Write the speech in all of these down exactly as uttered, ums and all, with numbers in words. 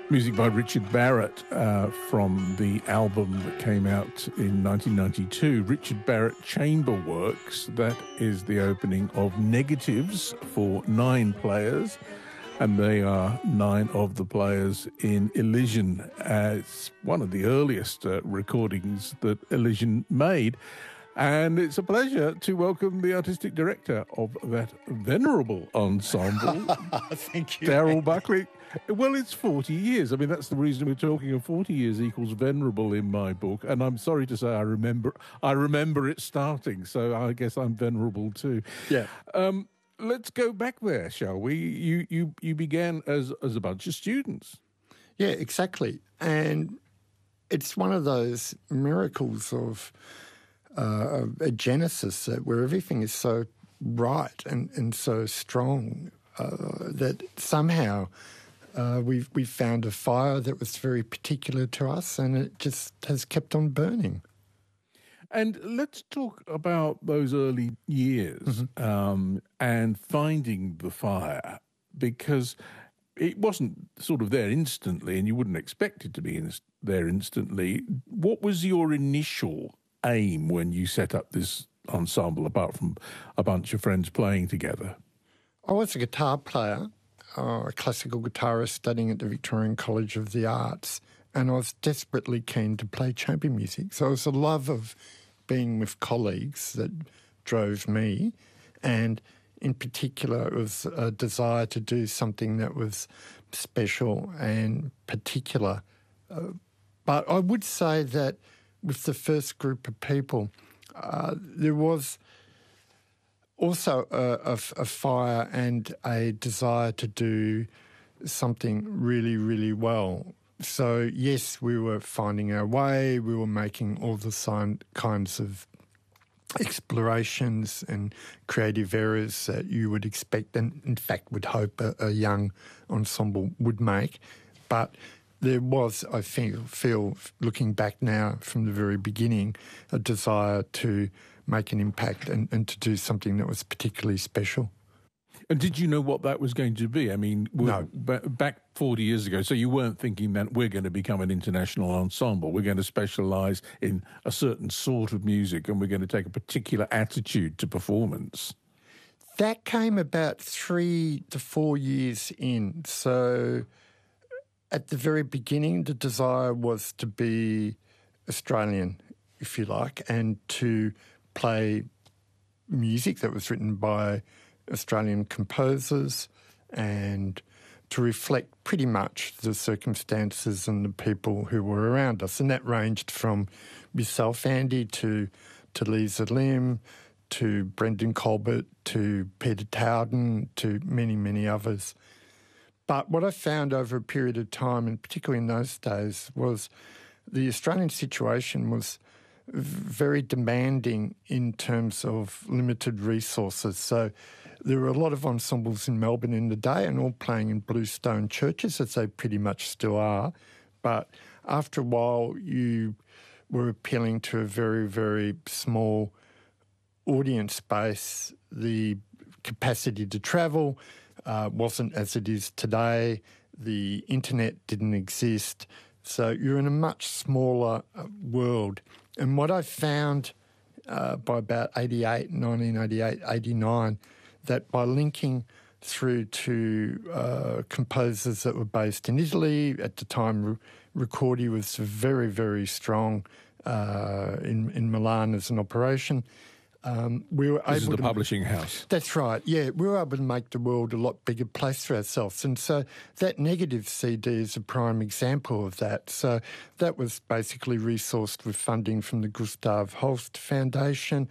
Music by Richard Barrett uh, from the album that came out in nineteen ninety-two, Richard Barrett Chamber Works. That is the opening of Negatives for nine players, and they are nine of the players in Elysian. Uh, it's one of the earliest uh, recordings that Elysian made. And it's a pleasure to welcome the artistic director of that venerable ensemble, Thank you. Darryl Buckley. Well, it's forty years. I mean, that's the reason we're talking. And forty years equals venerable in my book. And I'm sorry to say, I remember, I remember it starting. So I guess I'm venerable too. Yeah. Um, let's go back there, shall we? You you you began as as a bunch of students. Yeah, exactly. And it's one of those miracles of uh, a genesis that where everything is so right and, and so strong uh, that somehow uh, we've, we've found a fire that was very particular to us, and it just has kept on burning. And let's talk about those early years mm-hmm. um, and finding the fire, because it wasn't sort of there instantly, and you wouldn't expect it to be in, there instantly. What was your initial aim when you set up this ensemble, apart from a bunch of friends playing together? I was a guitar player, uh, a classical guitarist studying at the Victorian College of the Arts, and I was desperately keen to play chamber music. So it was a love of being with colleagues that drove me, and in particular, it was a desire to do something that was special and particular. Uh, but I would say that with the first group of people, uh, there was also a, a, a fire and a desire to do something really, really well. So, yes, we were finding our way, we were making all the sign, kinds of explorations and creative errors that you would expect and, in fact, would hope a, a young ensemble would make. But there was, I feel, feel, looking back now from the very beginning, a desire to make an impact and, and to do something that was particularly special. And did you know what that was going to be? I mean, no. b- back forty years ago, so you weren't thinking that we're going to become an international ensemble. We're going to specialise in a certain sort of music and we're going to take a particular attitude to performance. That came about three to four years in. So at the very beginning, the desire was to be Australian, if you like, and to play music that was written by Australian composers and to reflect pretty much the circumstances and the people who were around us. And that ranged from yourself, Andy, to, to Lisa Lim, to Brendan Colbert, to Peter Towden, to many, many others. But what I found over a period of time, and particularly in those days, was the Australian situation was very demanding in terms of limited resources. So there were a lot of ensembles in Melbourne in the day and all playing in bluestone churches, as they pretty much still are. But after a while, you were appealing to a very, very small audience base. The capacity to travel uh, wasn't as it is today. The internet didn't exist. So you're in a much smaller uh, world. And what I found uh, by about eighty-eight, nineteen eighty-eight, eighty-nine, that by linking through to uh, composers that were based in Italy, at the time Ricordi was very, very strong uh, in, in Milan as an operation. Um, we were this able is the to, publishing house. That's right, yeah. We were able to make the world a lot bigger place for ourselves. And so that Negative C D is a prime example of that. So that was basically resourced with funding from the Gustav Holst Foundation.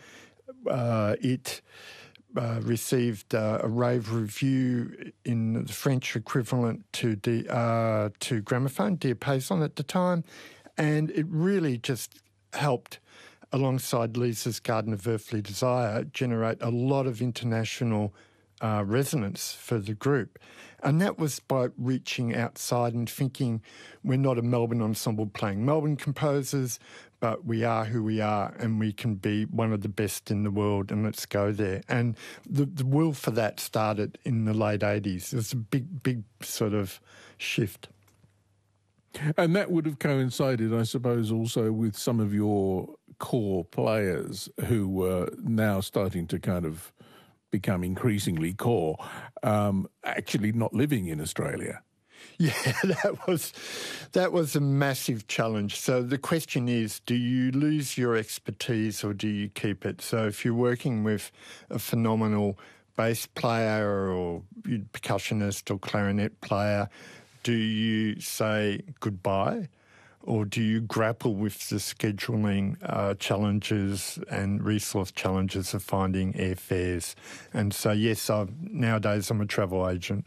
Uh, it uh, received uh, a rave review in the French equivalent to, D, uh, to Gramophone, Diapason at the time. And it really just helped, alongside Lisa's Garden of Earthly Desire, generate a lot of international uh, resonance for the group. And that was by reaching outside and thinking we're not a Melbourne ensemble playing Melbourne composers, but we are who we are and we can be one of the best in the world, and let's go there. And the, the will for that started in the late eighties. It was a big, big sort of shift. And that would have coincided, I suppose, also with some of your core players who were now starting to kind of become increasingly core, um, actually not living in Australia. Yeah, that was that was a massive challenge. So the question is, do you lose your expertise or do you keep it? So if you're working with a phenomenal bass player or percussionist or clarinet player, do you say goodbye? Or do you grapple with the scheduling uh, challenges and resource challenges of finding airfares? And so, yes, I've, nowadays I'm a travel agent.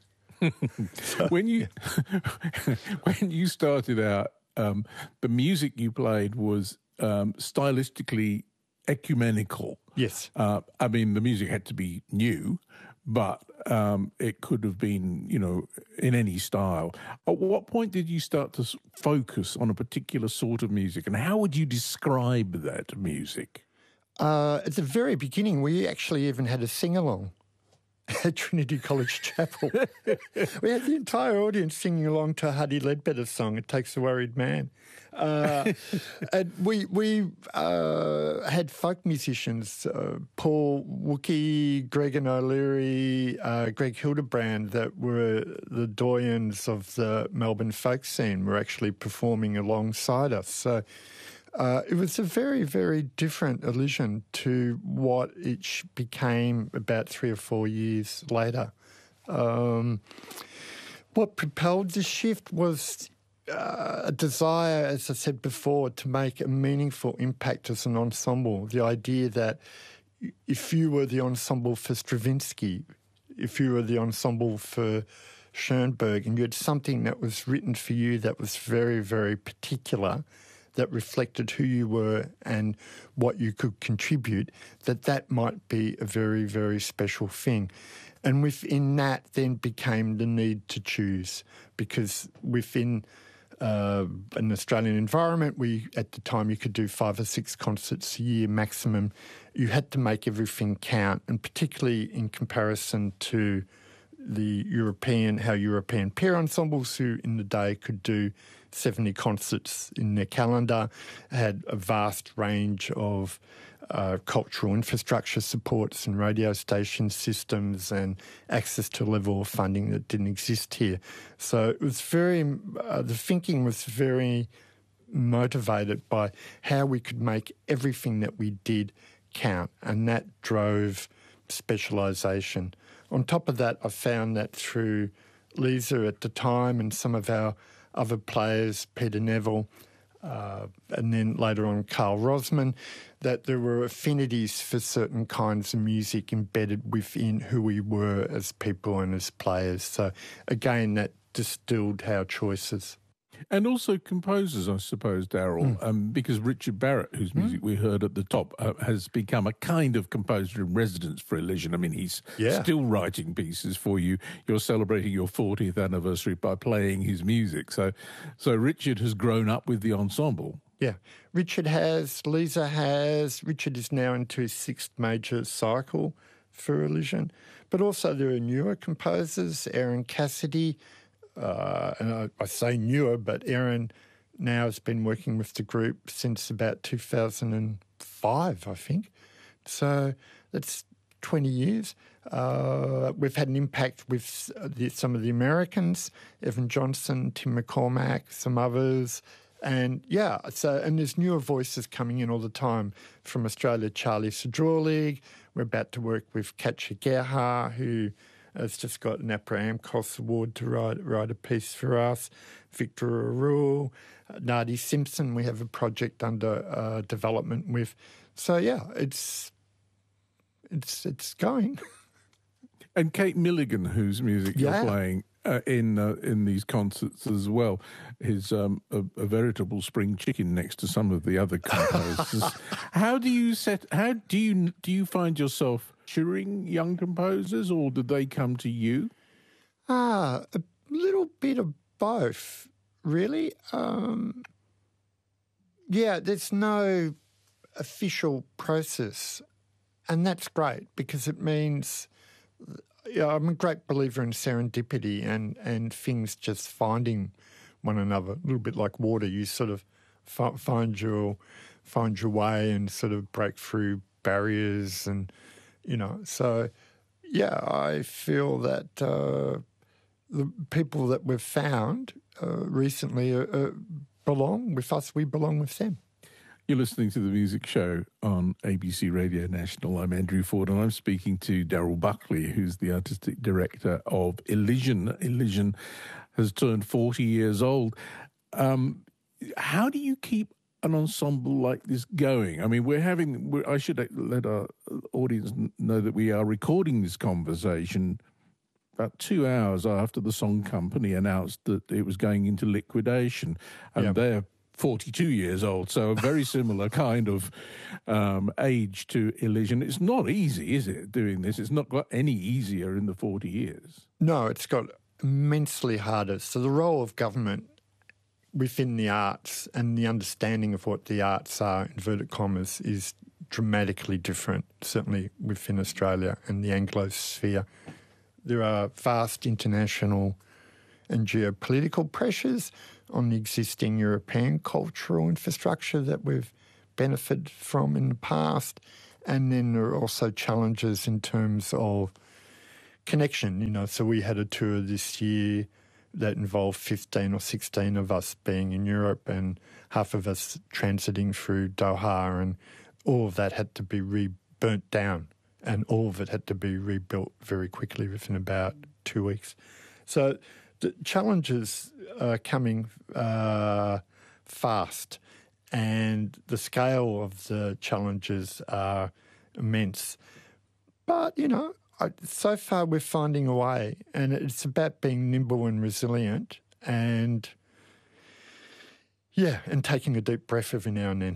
so, when you when you started out, um, the music you played was um, stylistically ecumenical. Yes. Uh, I mean, the music had to be new, but um, it could have been, you know, in any style. At what point did you start to focus on a particular sort of music, and how would you describe that music? Uh, at the very beginning, we actually even had a sing-along at Trinity College Chapel. We had the entire audience singing along to a Huddy Ledbetter song, It Takes a Worried Man. Uh, and we we uh, had folk musicians, uh, Paul Wookie, Gregan O'Leary, uh, Greg Hildebrand, that were the doyens of the Melbourne folk scene, were actually performing alongside us. So uh, it was a very, very different Elysian to what it sh- became about three or four years later. Um, what propelled the shift was Uh, a desire, as I said before, to make a meaningful impact as an ensemble. The idea that if you were the ensemble for Stravinsky, if you were the ensemble for Schoenberg, and you had something that was written for you that was very, very particular, that reflected who you were and what you could contribute, that that might be a very, very special thing. And within that then became the need to choose, because within Uh, an Australian environment, we at the time you could do five or six concerts a year maximum. You had to make everything count, and particularly in comparison to the European, how European peer ensembles who in the day could do seventy concerts in their calendar, had a vast range of uh, cultural infrastructure supports and radio station systems and access to a level of funding that didn't exist here. So it was very, uh, the thinking was very motivated by how we could make everything that we did count, and that drove specialisation. On top of that, I found that through Lisa at the time and some of our other players, Peter Neville, uh, and then later on Carl Rosman, that there were affinities for certain kinds of music embedded within who we were as people and as players. So again, that distilled our choices. And also composers, I suppose, Daryl, mm. um, because Richard Barrett, whose music mm. we heard at the top, uh, has become a kind of composer in residence for Elysian. I mean, he's yeah. still writing pieces for you. You're celebrating your fortieth anniversary by playing his music. So, so Richard has grown up with the ensemble. Yeah, Richard has, Lisa has. Richard is now into his sixth major cycle for Elysian. But also there are newer composers, Aaron Cassidy. Uh, and I, I say newer, but Aaron now has been working with the group since about two thousand five, I think. So that's twenty years. Uh, we've had an impact with the, some of the Americans, Evan Johnson, Tim McCormack, some others. And yeah, so and there's newer voices coming in all the time from Australia. Charlie Sedrorlig. We're about to work with Katja Gerhard, who has just got an APRA AMCOS award to write, write a piece for us. Victor Arul, uh, Nadi Simpson, we have a project under uh, development with. So, yeah, it's it's it's going. And Kate Milligan, whose music yeah. you're playing uh, in uh, in these concerts as well, is um, a, a veritable spring chicken next to some of the other composers. How do you set? How do you do you find yourself nurturing young composers, or did they come to you? Ah, a little bit of both, really. Um, yeah, there's no official process, and that's great because it means, yeah, I'm a great believer in serendipity and, and things just finding one another, a little bit like water. You sort of f- find your find your way and sort of break through barriers, and you know. So, yeah, I feel that uh, the people that we've found uh, recently uh, uh, belong with us. We belong with them. You're listening to The Music Show on A B C Radio National. I'm Andrew Ford, and I'm speaking to Daryl Buckley, who's the artistic director of Elision. Elision has turned forty years old. Um, how do you keep an ensemble like this going? I mean, we're having, we're, I should let our audience know that we are recording this conversation about two hours after the Song Company announced that it was going into liquidation. And Yep. they're forty-two years old, so a very similar kind of um, age to Elision. It's not easy, is it, doing this? It's not got any easier in the forty years. No, it's got immensely harder. So the role of government within the arts and the understanding of what the arts are, inverted commas, is dramatically different, certainly within Australia and the Anglo sphere. There are vast international and geopolitical pressures on the existing European cultural infrastructure that we've benefited from in the past. And then there are also challenges in terms of connection. You know, so we had a tour this year that involved fifteen or sixteen of us being in Europe and half of us transiting through Doha, and all of that had to be re-burnt down, and all of it had to be rebuilt very quickly within about two weeks. So the challenges are coming uh, fast, and the scale of the challenges are immense. But, you know, I, so far we're finding a way, and it's about being nimble and resilient and, yeah, and taking a deep breath every now and then.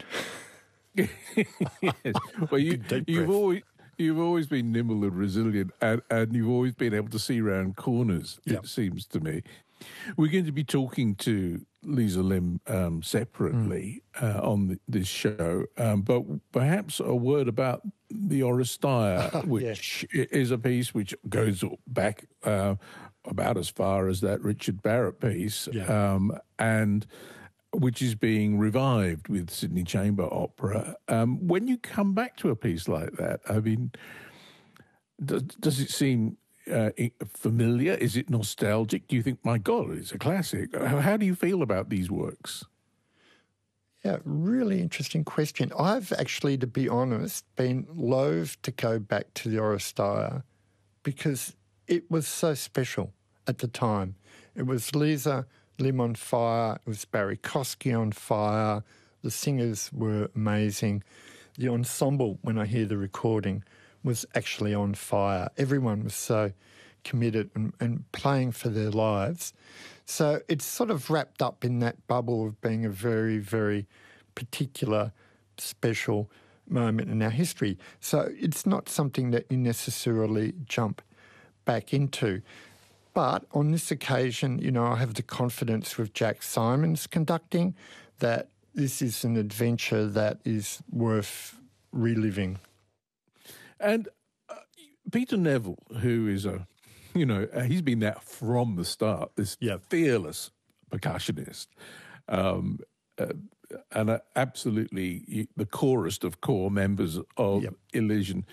Yes. Well, you, Deep you've breath. always... You've always been nimble and resilient, and, and you've always been able to see around corners, Yep. it seems to me. We're going to be talking to Lisa Lim um, separately mm. uh, on the, this show, um, but perhaps a word about the Oresteia, which yeah. is a piece which goes back uh, about as far as that Richard Barrett piece, yeah. um, and which is being revived with Sydney Chamber Opera. Um, when you come back to a piece like that, I mean, does, does it seem uh, familiar? Is it nostalgic? Do you think, my God, it's a classic? How, how do you feel about these works? Yeah, really interesting question. I've actually, to be honest, been loath to go back to the Oresteia because it was so special at the time. It was Lisa Lim on fire, it was Barry Kosky on fire, the singers were amazing. The ensemble, when I hear the recording, was actually on fire. Everyone was so committed and, and playing for their lives. So it's sort of wrapped up in that bubble of being a very, very particular, special moment in our history. So it's not something that you necessarily jump back into. But on this occasion, you know, I have the confidence with Jack Simons conducting that this is an adventure that is worth reliving. And uh, Peter Neville, who is a, you know, uh, he's been there from the start, this yeah. fearless percussionist, um, uh, and uh, absolutely the corest of core members of yep. Elision.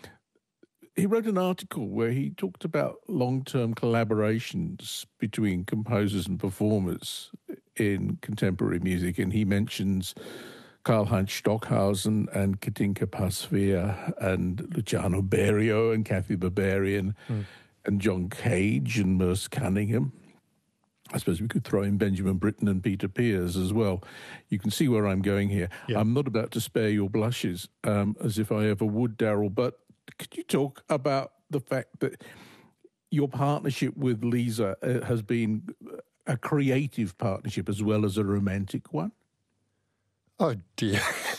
He wrote an article where he talked about long-term collaborations between composers and performers in contemporary music, and he mentions Karl-Heinz Stockhausen and Katinka Pasveer and Luciano Berio and Kathy Barbarian mm. and John Cage and Merce Cunningham. I suppose we could throw in Benjamin Britten and Peter Pears as well. You can see where I'm going here. Yeah. I'm not about to spare your blushes, um, as if I ever would, Daryl, but could you talk about the fact that your partnership with Lisa uh, has been a creative partnership as well as a romantic one? Oh, dear.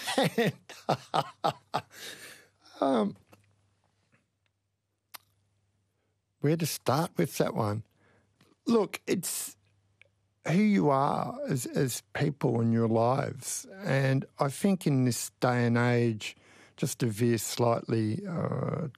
um, where to start with that one? Look, it's who you are as, as people in your lives. And I think in this day and age, just to veer slightly, uh,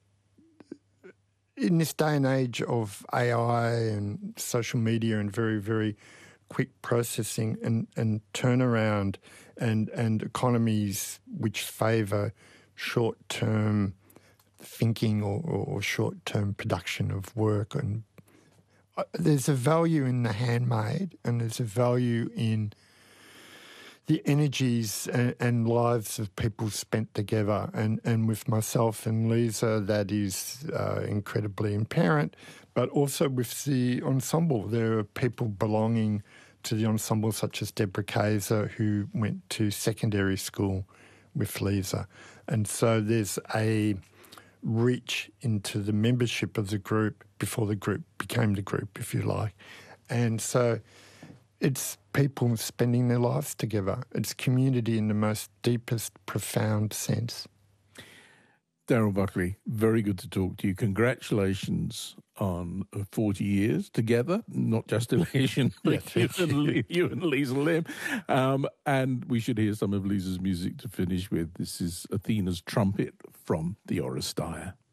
in this day and age of A I and social media and very, very quick processing and, and turnaround and, and economies which favour short-term thinking or, or, or short-term production of work. And uh, there's a value in the handmade, and there's a value in the energies and, and lives of people spent together. And, and with myself and Lisa, that is uh, incredibly apparent, but also with the ensemble. There are people belonging to the ensemble such as Deborah Kaiser, who went to secondary school with Lisa. And so there's a reach into the membership of the group before the group became the group, if you like. And so it's people spending their lives together. It's community in the most deepest, profound sense. Darryl Buckley, very good to talk to you. Congratulations on forty years together, not just Elation, but yeah, you, and, you and Lisa Lim. Um, and we should hear some of Lisa's music to finish with. This is Athena's Trumpet from the Oresteia.